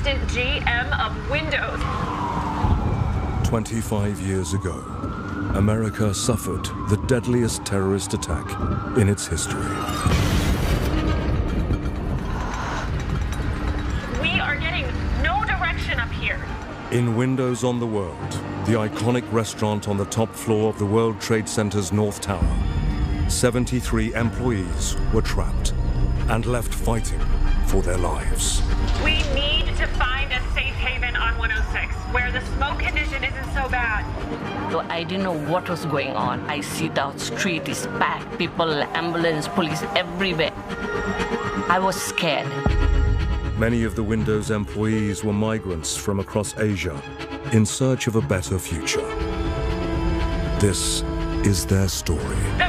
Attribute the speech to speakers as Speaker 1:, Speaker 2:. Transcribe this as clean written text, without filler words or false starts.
Speaker 1: assistant GM of Windows.
Speaker 2: 25 years ago, America suffered the deadliest terrorist attack in its history.
Speaker 1: We are getting no direction up here.
Speaker 2: In Windows on the World, the iconic restaurant on the top floor of the World Trade Center's North Tower, 73 employees were trapped and left fighting for their lives.
Speaker 1: We need to find a safe haven on 106 where the smoke condition isn't so bad.
Speaker 3: So I didn't know what was going on. I see the street is packed, people, ambulance, police everywhere. I was scared.
Speaker 2: Many of the Windows employees were migrants from across Asia in search of a better future. This is their story.
Speaker 1: The